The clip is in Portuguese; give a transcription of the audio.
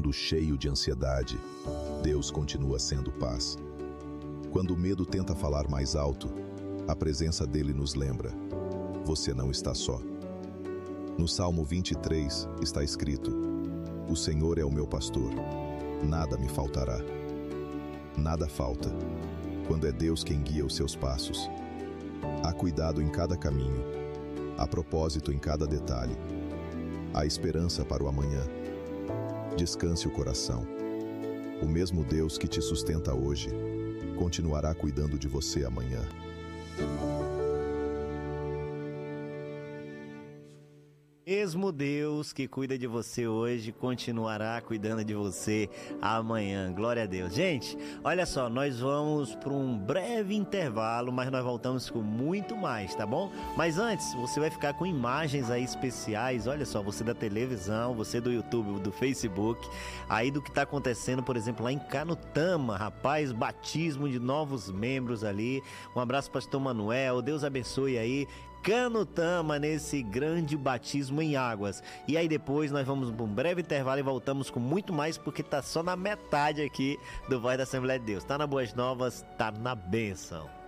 mundo cheio de ansiedade, Deus continua sendo paz. Quando o medo tenta falar mais alto, a presença dele nos lembra: você não está só. No Salmo 23 está escrito: o Senhor é o meu pastor, nada me faltará. Nada falta, quando é Deus quem guia os seus passos. Há cuidado em cada caminho, há propósito em cada detalhe, há esperança para o amanhã. Descanse o coração. O mesmo Deus que te sustenta hoje continuará cuidando de você amanhã. Mesmo Deus que cuida de você hoje continuará cuidando de você amanhã. Glória a Deus. Gente, olha só, nós vamos para um breve intervalo, mas nós voltamos com muito mais, tá bom? Mas antes, você vai ficar com imagens aí especiais. Olha só, você da televisão, você do YouTube, do Facebook, aí do que está acontecendo, por exemplo, lá em Canutama, rapaz, batismo de novos membros ali. Um abraço, pastor Manuel, Deus abençoe aí Canutama nesse grande batismo em águas. E aí depois nós vamos para um breve intervalo e voltamos com muito mais, porque tá só na metade aqui do Voz da Assembleia de Deus. Tá na Boas Novas, tá na bênção.